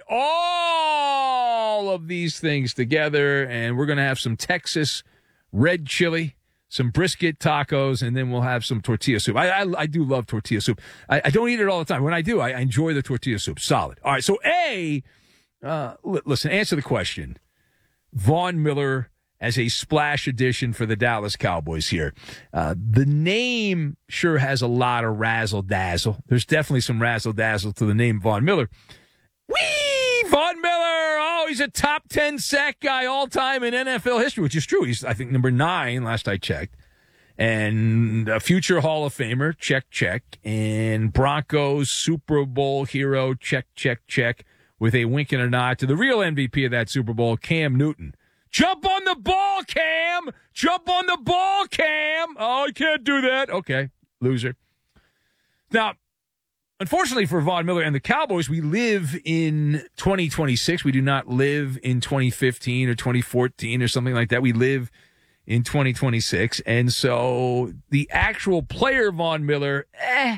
all of these things together, and we're going to have some Texas red chili, some brisket tacos, and then we'll have some tortilla soup. I I, I do love tortilla soup. I, I don't eat it all the time. When I do, I, I enjoy the tortilla soup. Solid. All right, so A, uh, l- listen, answer the question. Von Miller as a splash addition for the Dallas Cowboys here. Uh, the name sure has a lot of razzle-dazzle. There's definitely some razzle-dazzle to the name Von Miller. Whee! Von Miller! Oh, he's a top ten sack guy all time in N F L history, which is true. He's, I think, number nine, last I checked. And a future Hall of Famer, check, check. And Broncos Super Bowl hero, check, check, check. With a wink and a nod to the real M V P of that Super Bowl, Cam Newton. Jump on the ball, Cam! Jump on the ball, Cam! Oh, you can't do that. Okay, loser. Now, unfortunately for Von Miller and the Cowboys, we live in twenty twenty-six. We do not live in twenty fifteen or twenty fourteen or something like that. We live in twenty twenty-six. And so the actual player, Von Miller, eh,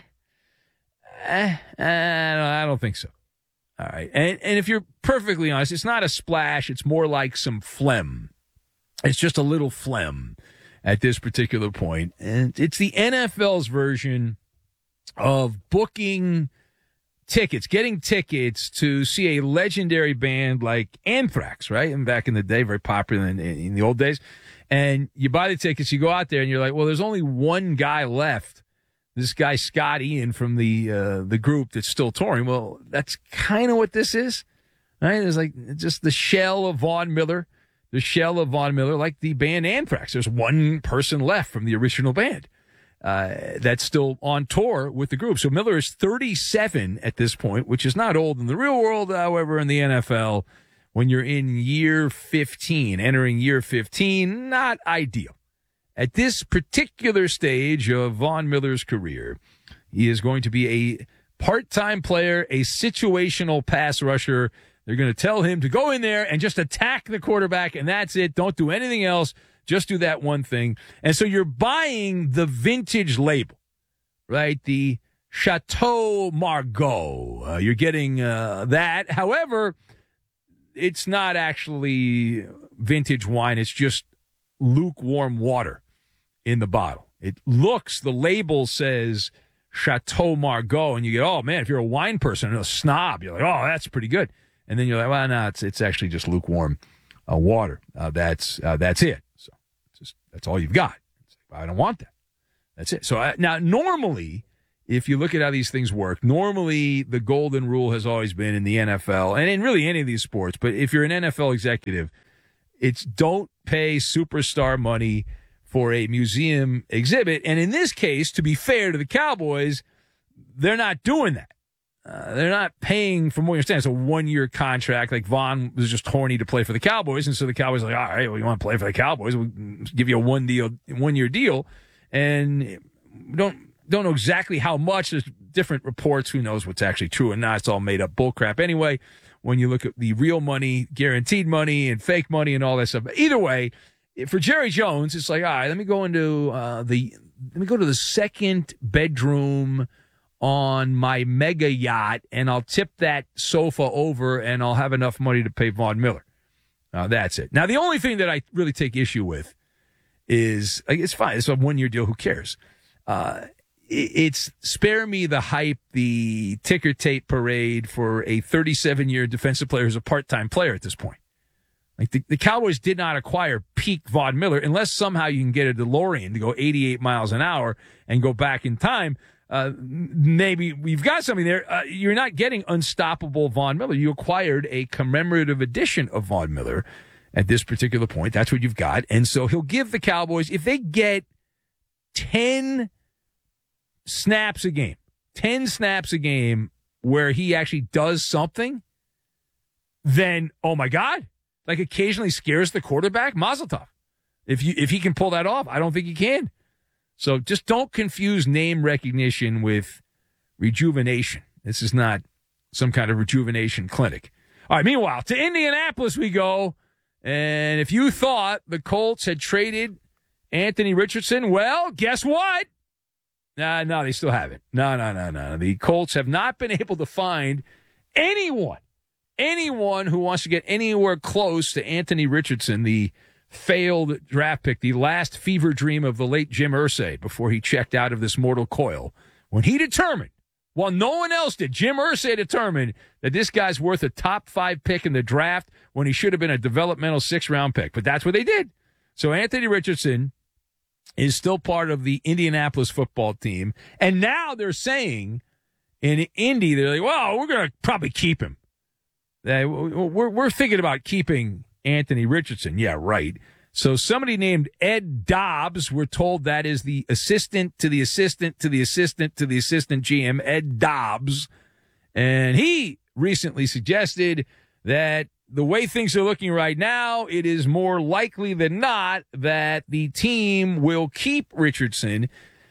eh, eh I don't think so. All right. And and if you're perfectly honest, it's not a splash. It's more like some phlegm. It's just a little phlegm at this particular point. And it's the N F L's version of booking tickets, getting tickets to see a legendary band like Anthrax, right? And back in the day, very popular in, in the old days. And you buy the tickets, you go out there, and you're like, well, there's only one guy left. This guy, Scott Ian, from the uh, the group that's still touring. Well, that's kind of what this is, right? It's like just the shell of Von Miller, the shell of Von Miller, like the band Anthrax. There's one person left from the original band uh, that's still on tour with the group. So Miller is thirty-seven at this point, which is not old in the real world. However, in the N F L, when you're in year fifteen, entering year fifteen, not ideal. At this particular stage of Von Miller's career, he is going to be a part-time player, a situational pass rusher. They're going to tell him to go in there and just attack the quarterback, and that's it. Don't do anything else. Just do that one thing. And so you're buying the vintage label, right? The Chateau Margaux. Uh, you're getting uh, that. However, it's not actually vintage wine. It's just lukewarm water in the bottle. It looks, the label says Chateau Margaux, and you get, oh, man, if you're a wine person, a snob, you're like, oh, that's pretty good. And then you're like, well, no, it's, it's actually just lukewarm uh, water. Uh, that's uh, that's it. So just, that's all you've got. I don't want that. That's it. So I, now, normally, if you look at how these things work, normally the golden rule has always been in the N F L and in really any of these sports, but if you're an N F L executive, it's don't pay superstar money for a museum exhibit. And in this case, to be fair to the Cowboys, they're not doing that. Uh, they're not paying, from what you understand, it's a one-year contract. Like Vaughn was just horny to play for the Cowboys, and so the Cowboys are like, all right, well, you want to play for the Cowboys? We'll give you a one deal, one-year deal. And don't don't know exactly how much. There's different reports. Who knows what's actually true and not? It's all made up bullcrap anyway. When you look at the real money, guaranteed money, and fake money, and all that stuff. Either way, for Jerry Jones, it's like, all right, let me go into uh, the let me go to the second bedroom on my mega yacht, and I'll tip that sofa over, and I'll have enough money to pay Von Miller. Uh, that's it. Now, the only thing that I really take issue with is, like, it's fine. It's a one-year deal. Who cares? Uh, it's spare me the hype, the ticker tape parade for a thirty-seven-year defensive player who's a part-time player at this point. Like, the, the Cowboys did not acquire peak Von Miller unless somehow you can get a DeLorean to go eighty-eight miles an hour and go back in time. Uh, maybe we've got something there. Uh, you're not getting unstoppable Von Miller. You acquired a commemorative edition of Von Miller at this particular point. That's what you've got. And so he'll give the Cowboys, if they get ten snaps a game, ten snaps a game where he actually does something, then, oh my God, like occasionally scares the quarterback, Mazel tov. If you, if he can pull that off, I don't think he can. So just don't confuse name recognition with rejuvenation. This is not some kind of rejuvenation clinic. All right, meanwhile, to Indianapolis we go. And if you thought the Colts had traded Anthony Richardson, well, guess what? Uh, no, they still haven't. No, no, no, no. The Colts have not been able to find anyone, anyone who wants to get anywhere close to Anthony Richardson, the failed draft pick, the last fever dream of the late Jim Irsay before he checked out of this mortal coil. When he determined, while no one else did, Jim Irsay determined that this guy's worth a top five pick in the draft when he should have been a developmental six-round pick. But that's what they did. So Anthony Richardson is still part of the Indianapolis football team. And now they're saying in Indy, they're like, well, we're going to probably keep him. We're, we're thinking about keeping Anthony Richardson. Yeah, right. So somebody named Ed Dobbs, we're told that is the assistant to the assistant to the assistant to the assistant G M, Ed Dobbs. And he recently suggested that the way things are looking right now, it is more likely than not that the team will keep Richardson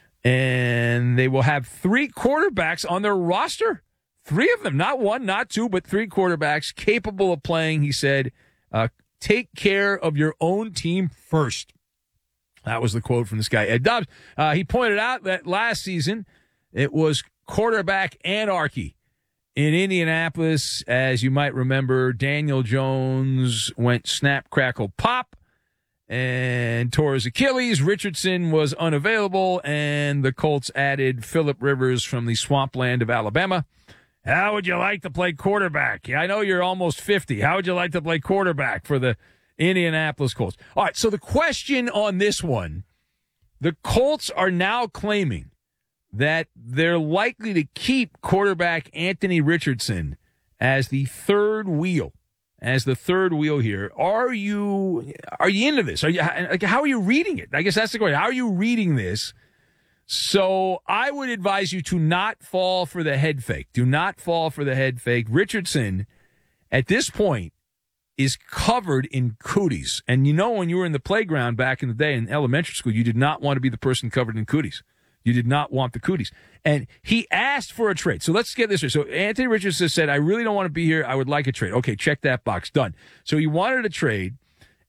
and they will have three quarterbacks on their roster. Three of them, not one, not two, but three quarterbacks capable of playing, he said, uh, take care of your own team first. That was the quote from this guy, Ed Dobbs. Uh, he pointed out that last season it was quarterback anarchy in Indianapolis. As you might remember, Daniel Jones went snap, crackle, pop and tore his Achilles. Richardson was unavailable, and the Colts added Phillip Rivers from the swampland of Alabama. How would you like to play quarterback? I know you're almost fifty. How would you like to play quarterback for the Indianapolis Colts? All right, so the question on this one, the Colts are now claiming that they're likely to keep quarterback Anthony Richardson as the third wheel, as the third wheel here. Are you are you into this? Are you, how are you reading it? I guess that's the question. How are you reading this? So I would advise you to not fall for the head fake. Do not fall for the head fake. Richardson, at this point, is covered in cooties. And you know, when you were in the playground back in the day in elementary school, you did not want to be the person covered in cooties. You did not want the cooties. And he asked for a trade. So let's get this right. So Anthony Richardson said, I really don't want to be here. I would like a trade. Okay, check that box. Done. So he wanted a trade.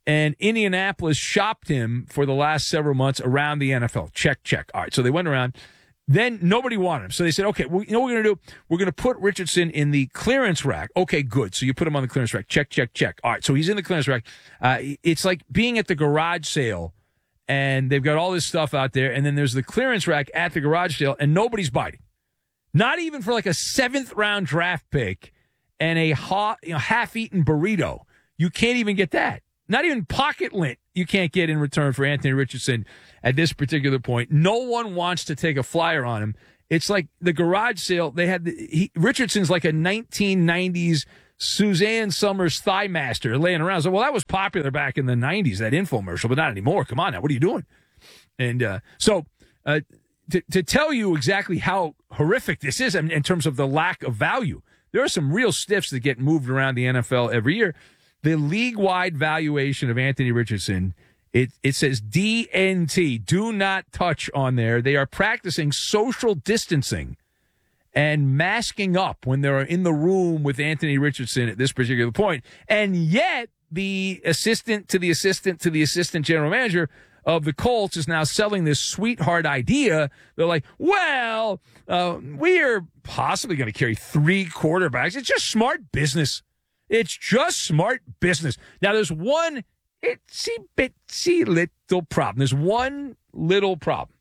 And Indianapolis shopped him for the last several months around the N F L. Check, check. All right, so they went around. Then nobody wanted him. So they said, okay, well, you know what we're going to do? We're going to put Richardson in the clearance rack. Okay, good. So you put him on the clearance rack. Check, check, check. All right, so he's in the clearance rack. Uh, it's like being at the garage sale, and they've got all this stuff out there, and then there's the clearance rack at the garage sale, and nobody's biting. Not even for like a seventh-round draft pick and a ha- you know, half-eaten burrito. You can't even get that. Not even pocket lint you can't get in return for Anthony Richardson at this particular point. No one wants to take a flyer on him. It's like the garage sale. They had the, he, Richardson's like a nineteen nineties Suzanne Summers thigh master laying around. So, well, that was popular back in the nineties, that infomercial, but not anymore. Come on now. What are you doing? And uh, so uh, to, to tell you exactly how horrific this is in, in terms of the lack of value, there are some real stiffs that get moved around the N F L every year. The league-wide valuation of Anthony Richardson, it, it says D N T, do not touch on there. They are practicing social distancing and masking up when they're in the room with Anthony Richardson at this particular point. And yet the assistant to the assistant to the assistant general manager of the Colts is now selling this sweetheart idea. They're like, well, uh, we are possibly going to carry three quarterbacks. It's just smart business. It's just smart business. Now, there's one itsy bitsy little problem. There's one little problem.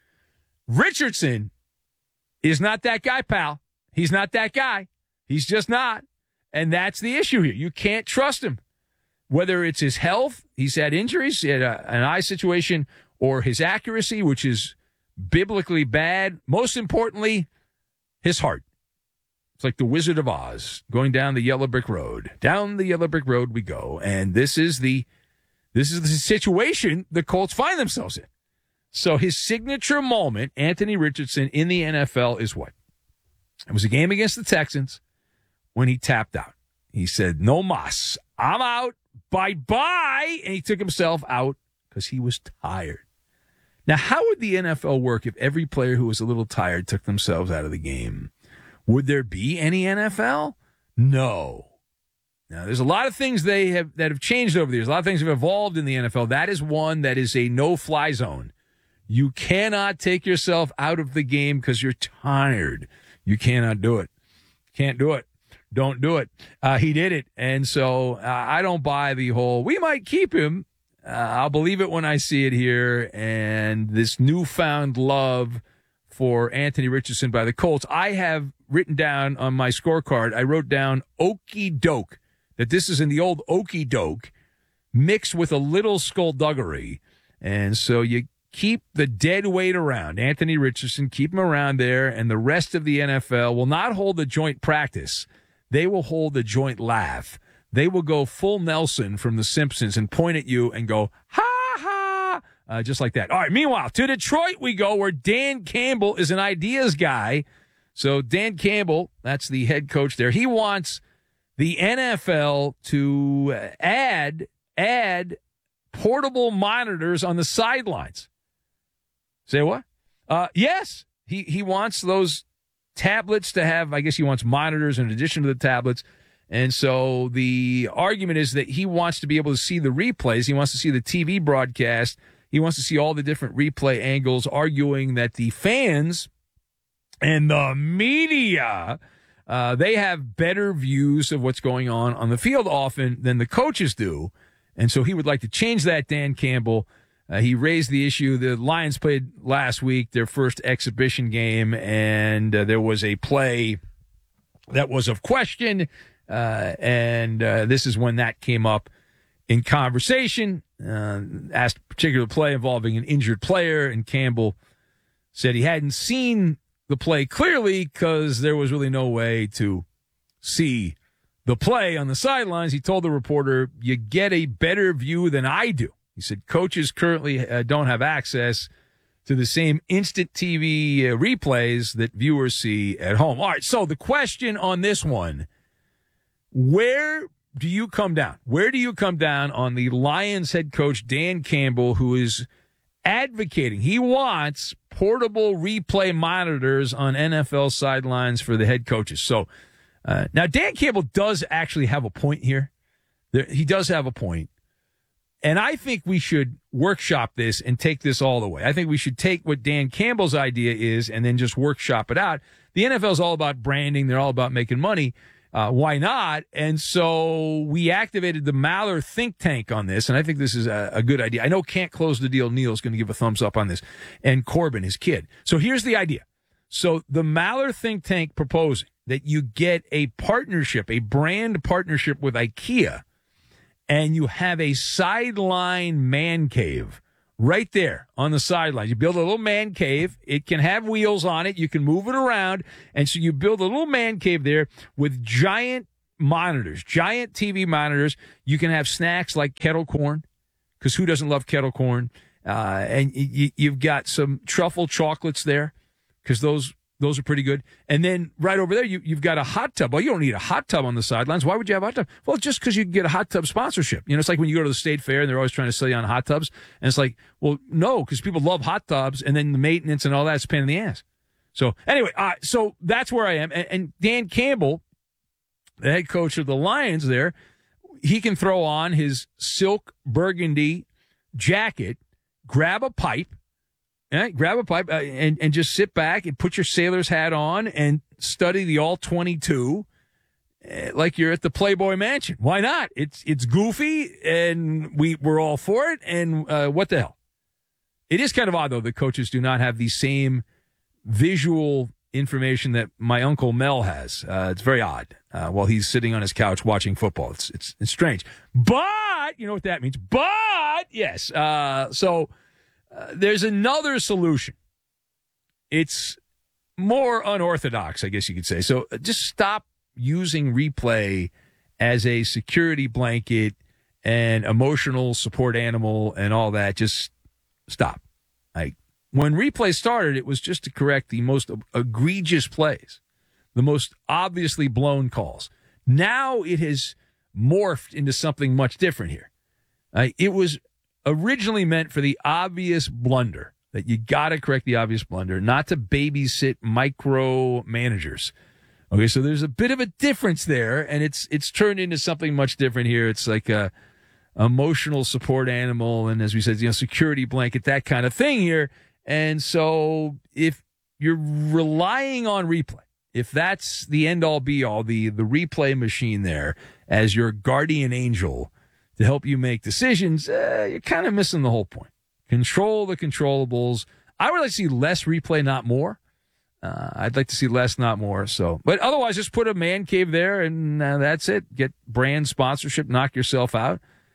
Richardson is not that guy, pal. He's not that guy. He's just not. And that's the issue here. You can't trust him. Whether it's his health, he's had injuries, he had a, an eye situation, or his accuracy, which is biblically bad. Most importantly, his heart. It's like the Wizard of Oz going down the yellow brick road. Down the yellow brick road we go. And this is the this is the situation the Colts find themselves in. So his signature moment, Anthony Richardson in the N F L, is what? It was a game against the Texans when he tapped out. He said, no mas. I'm out. Bye-bye. And he took himself out because he was tired. Now, how would the N F L work if every player who was a little tired took themselves out of the game? Would there be any N F L? No. Now, there's a lot of things they have that have changed over the years. A lot of things have evolved in the N F L. That is one that is a no-fly zone. You cannot take yourself out of the game because you're tired. You cannot do it. Can't do it. Don't do it. Uh, he did it. And so uh, I don't buy the whole, we might keep him. Uh, I'll believe it when I see it here. And this newfound love for Anthony Richardson by the Colts. I have written down on my scorecard, I wrote down okey doke, that this is in the old okey doke mixed with a little skullduggery. And so you keep the dead weight around. Anthony Richardson, keep him around there, and the rest of the N F L will not hold a joint practice. They will hold a joint laugh. They will go full Nelson from The Simpsons and point at you and go, ha, ha, uh, just like that. All right, meanwhile, to Detroit we go, where Dan Campbell is an ideas guy. So Dan Campbell, that's the head coach there, he wants the N F L to add add portable monitors on the sidelines. Say what? Uh, yes, he, he wants those tablets to have, I guess he wants monitors in addition to the tablets. And so the argument is that he wants to be able to see the replays. He wants to see the T V broadcast. He wants to see all the different replay angles, arguing that the fans and the media, uh, they have better views of what's going on on the field often than the coaches do. And so he would like to change that, Dan Campbell. Uh, he raised the issue. The Lions played last week, their first exhibition game, and uh, there was a play that was of question, uh, and uh, this is when that came up in conversation. Uh, asked a particular play involving an injured player, and Campbell said he hadn't seen the play clearly because there was really no way to see the play on the sidelines. He told the reporter, you get a better view than I do. He said coaches currently uh, don't have access to the same instant T V uh, replays that viewers see at home. All right, so the question on this one, where do you come down? Where do you come down on the Lions head coach, Dan Campbell, who is advocating, he wants portable replay monitors on N F L sidelines for the head coaches. So uh, now Dan Campbell does actually have a point here. There, he does have a point. And I think we should workshop this and take this all the way. I think we should take what Dan Campbell's idea is and then just workshop it out. The N F L is all about branding. They're all about making money. Uh, why not? And so we activated the Maller think tank on this, and I think this is a, a good idea. I know Can't Close the Deal Neil's going to give a thumbs up on this, and Corbin, his kid. So here's the idea. So the Maller think tank proposing that you get a partnership, a brand partnership with IKEA, and you have a sideline man cave right there on the sidelines. You build a little man cave. It can have wheels on it. You can move it around. And so you build a little man cave there with giant monitors, giant T V monitors. You can have snacks like kettle corn, because who doesn't love kettle corn? Uh, and you, you've got some truffle chocolates there, because those those are pretty good. And then right over there, you, you've got a hot tub. Well, you don't need a hot tub on the sidelines. Why would you have a hot tub? Well, just because you can get a hot tub sponsorship. You know, it's like when you go to the state fair and they're always trying to sell you on hot tubs. And it's like, well, no, because people love hot tubs, and then the maintenance and all that's a pain in the ass. So anyway, uh, so that's where I am. And, and Dan Campbell, the head coach of the Lions there, he can throw on his silk burgundy jacket, grab a pipe, Yeah, grab a pipe uh, and, and just sit back and put your sailor's hat on and study the all twenty-two uh, like you're at the Playboy Mansion. Why not? It's it's goofy, and we, we're all for it, and uh, what the hell? It is kind of odd, though, that coaches do not have the same visual information that my Uncle Mel has. Uh, it's very odd uh, while he's sitting on his couch watching football. It's, it's, it's strange. But, you know what that means. But, yes, uh, so... Uh, there's another solution. It's more unorthodox, I guess you could say. So uh, just stop using replay as a security blanket and emotional support animal and all that. Just stop. Like, when replay started, it was just to correct the most egregious plays, the most obviously blown calls. Now it has morphed into something much different here. Uh, it was originally meant for the obvious blunder, that you got to correct the obvious blunder, not to babysit micro managers. Okay, so there's a bit of a difference there, and it's it's turned into something much different here. It's like a emotional support animal, and as we said, you know, security blanket, that kind of thing here. And so if you're relying on replay, if that's the end-all be-all, the the replay machine there as your guardian angel to help you make decisions, uh, you're kind of missing the whole point. Control the controllables. I would like to see less replay, not more. Uh, I'd like to see less, not more. So, but otherwise, just put a man cave there, and uh, that's it. Get brand sponsorship, knock yourself out,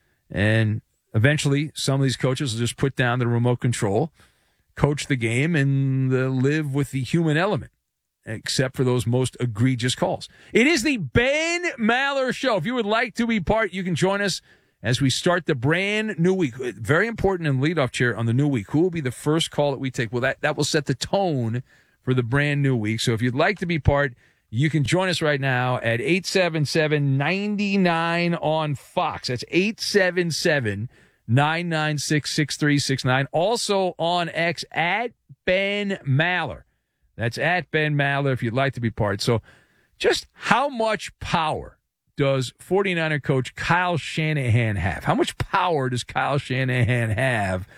and eventually, some of these coaches will just put down the remote control, coach the game, and uh, live with the human element, except for those most egregious calls. It is the Ben Maller Show. If you would like to be part, you can join us as we start the brand new week. Very important in leadoff chair on the new week. Who will be the first call that we take? Well, that, that will set the tone for the brand new week. So if you'd like to be part, you can join us right now at eight seven seven, nine nine on Fox. That's eight seven seven, nine nine six, six three six nine. Also on X at Ben Maller. That's at Ben Maller if you'd like to be part. So just how much power does 49er coach Kyle Shanahan have? How much power does Kyle Shanahan have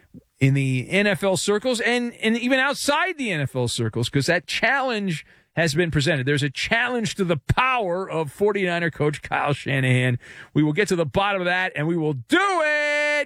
in the N F L circles and, and even outside the N F L circles? Because that challenge has been presented. There's a challenge to the power of 49er coach Kyle Shanahan. We will get to the bottom of that, and we will do it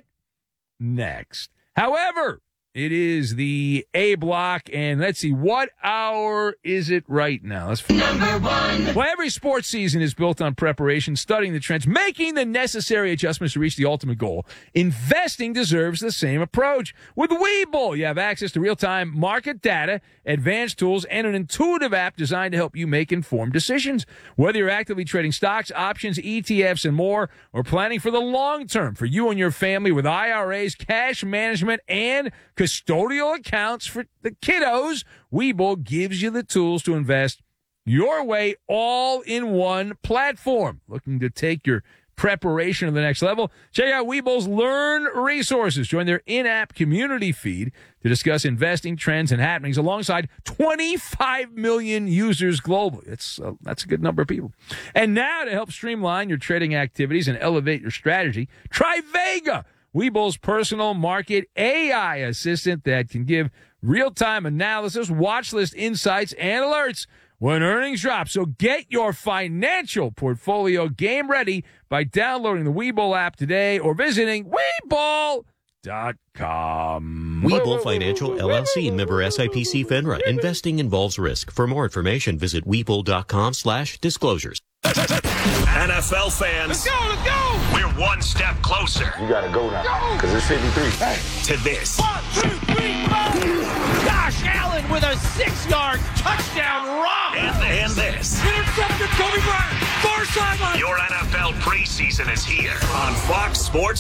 next. However, it is the A block, and let's see, what hour is it right now? Let's Number one. Well, every sports season is built on preparation, studying the trends, making the necessary adjustments to reach the ultimate goal. Investing deserves the same approach. With Webull, you have access to real-time market data, advanced tools, and an intuitive app designed to help you make informed decisions. Whether you're actively trading stocks, options, E T Fs, and more, or planning for the long term for you and your family with I R As, cash management, and custodial accounts for the kiddos, Webull gives you the tools to invest your way all in one platform. Looking to take your preparation to the next level? Check out Webull's Learn resources. Join their in-app community feed to discuss investing trends and happenings alongside twenty-five million users globally. It's, uh, that's a good number of people. And now to help streamline your trading activities and elevate your strategy, try Vega. Webull's personal market A I assistant that can give real-time analysis, watch list insights, and alerts when earnings drop. So get your financial portfolio game ready by downloading the Webull app today or visiting Webull dot com. Webull Financial, L L C, member S I P C FINRA. Investing involves risk. For more information, visit Webull dot com slash disclosures. N F L fans, Let's go, let's go! we're one step closer. You gotta go now, because it's fifty-three. Hey. To this. One, two, three, four! Josh Allen with a six-yard touchdown run! And, and this. Intercepted Kobe Bryant! Far sideline! Your N F L preseason is here on Fox Sports